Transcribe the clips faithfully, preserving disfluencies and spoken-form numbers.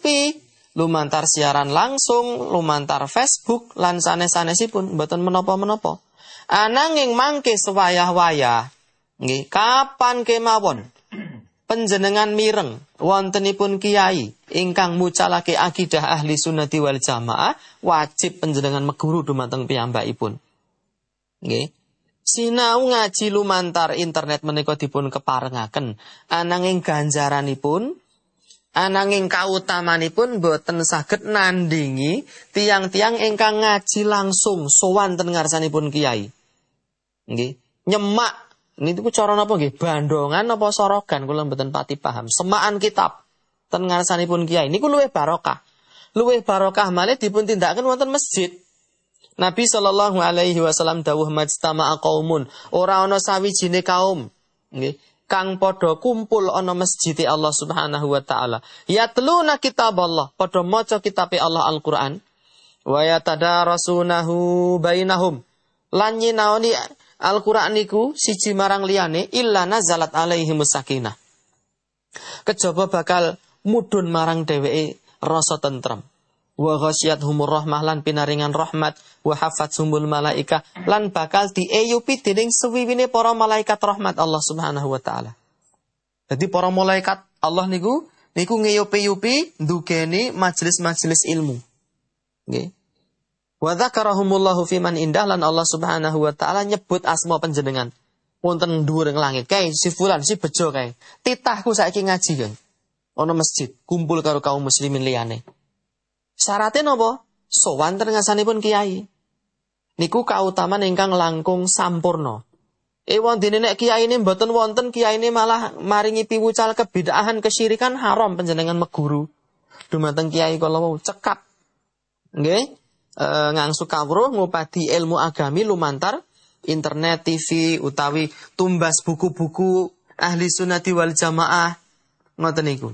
T V, lumantar siaran langsung, lumantar Facebook, lan sanes-sanesipun mboten menapa-menapa. Ananging mangke sewayah-wayah, nggih, kapan kemawon panjenengan mireng wontenipun kiai ingkang mucalake akidah ahli sunnati wal jamaah, wajib panjenengan meguru dumateng piyambakipun. Nggih. Sinau ngaji lumantar internet menika dipun keparengaken, ananging ganjaranipun, ananging kautamanipun boten saged nandingi tiang-tiang ingkang ngaji langsung sowan ten ngarsanipun kiai. Nggih, nyemak niku cara napa nggih? Bandongan napa sorogan kula mboten pati paham. Semakan kitab ten ngarsanipun kiai niku luwih barokah. Luwih barokah malih dipun tindakaken wonten masjid. Nabi sallallahu alaihi wasallam dawuh majtama'a qaumun, ora ana sawijine kaum nggih kang padha kumpul ana masjid Allah Subhanahu wa taala. Yatluna kitaballah, padha maca kitabe Allah Al-Qur'an. Wa yatadarasunahu bainahum. Lan nyinaoni Al-Qur'an niku siji marang liyane illa nazalat alaihimus sakinah. Kejaba bakal mudhun marang dheweke rasa tentrem. Wa ghasyiyatuhumur rahmah lan pinaringan rahmat, wa hafatzumul malaika lan bakal dieyupi dening suwiwine para malaikat rahmat Allah Subhanahu wa taala. Jadi para malaikat Allah niku niku ngeyupi-yupi ndugeni majelis-majelis ilmu. Nggih. Wa dzakarahumullahu fiman indah lan Allah Subhanahu wa taala nyebut asma panjenengan wonten dhuwuring langit. Kae si fulan si bejo kae. Titahku saiki ngaji kae. Ana masjid kumpul karo kaum muslimin liyane. Syaratnya napa? Sowan ten ngarsanipun kiai. Niku kautaman ingkang langkung sampurna. Ewon dene nek kiyaine mboten wonten, kiyaine malah maringi piwucal kebid'ahan, kesyirikan, haram panjenengan meguru. Dumateng kiai kala wau cekap. Nggih, e, ngangsu kawruh ngupadi ilmu agami lumantar internet, T V utawi tumbas buku-buku ahli sunnati wal jamaah ngoten niku.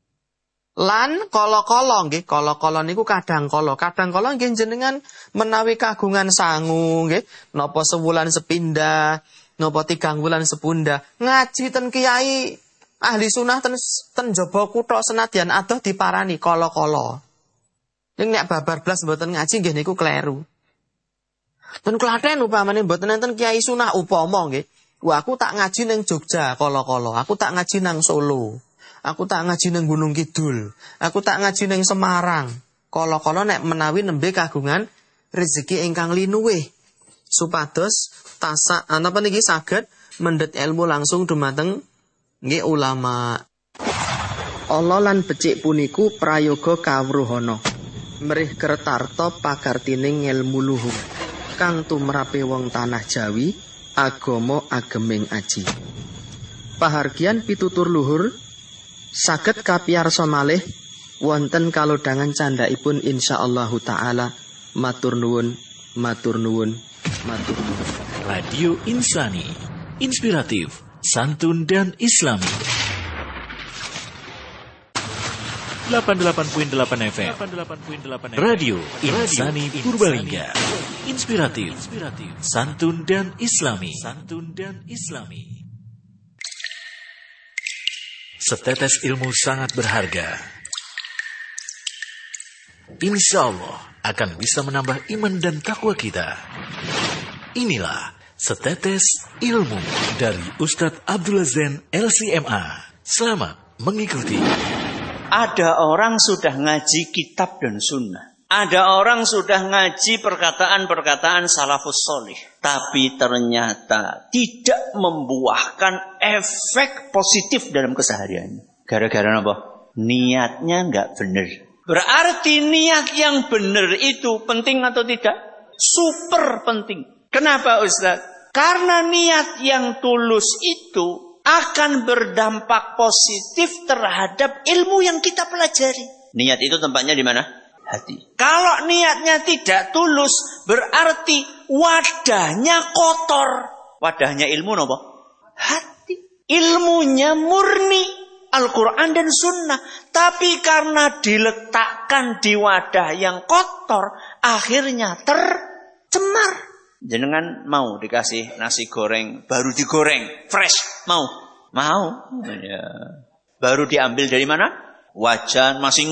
Lan kala-kala nggih, kala-kala niku kadang kala, kadang kala nggih jenengan menawi kagungan sangu nggih, napa sewulan sepindah, napa tigang wulan sepunda, ngaji ten kiai ahli sunnah ten ten jaba kutha senadyan adoh diparani kala-kala. Ning nek babar blas mboten ngaji nggih niku kleru. Ten Klaten upamane mboten enten kiai sunnah upama nggih. Wah, aku tak ngaji ning Jogja kala-kala, aku tak ngaji nang Solo. Aku tak ngaji nang Gunung Kidul. Aku tak ngaji nang Semarang. Kala-kala nek menawi nembe kagungan rezeki ingkang linuwih supados tasak napa niki saged mendhet ilmu langsung dumateng nggih ulama. Allah lan becik puniku prayoga kawruhana. Mrih kertarta pakartining ilmu luhur kang tumrape wong tanah Jawi, agama ageming aji. Pahargian pitutur luhur saged kapiyarsa malih wonten kalodhangan candhaipun insyaallahu taala. Matur nuwun, matur nuwun, matur nuwun. Radio Insani, inspiratif, santun dan islami. delapan puluh delapan koma delapan F M Radio Insani Purbalingga. Inspiratif, santun dan islami. Santun dan islami. Setetes ilmu sangat berharga. Insya Allah akan bisa menambah iman dan takwa kita. Inilah Setetes Ilmu dari Ustadz Abdullah Zain L C M A. Selamat mengikuti. Ada orang sudah ngaji kitab dan sunnah. Ada orang sudah ngaji perkataan-perkataan salafus solih. Tapi ternyata tidak membuahkan efek positif dalam kesehariannya. Gara-gara apa? Niatnya nggak benar. Berarti niat yang benar itu penting atau tidak? Super penting. Kenapa Ustaz? Karena niat yang tulus itu akan berdampak positif terhadap ilmu yang kita pelajari. Niat itu tempatnya di mana? Hati. Kalau niatnya tidak tulus, berarti wadahnya kotor. Wadahnya ilmu apa? Hati. Ilmunya murni Al-Quran dan Sunnah. Tapi karena diletakkan di wadah yang kotor, akhirnya tercemar. Jenengan mau dikasih nasi goreng baru digoreng fresh, mau? Mau. Ya. Baru diambil dari mana? Wajan masih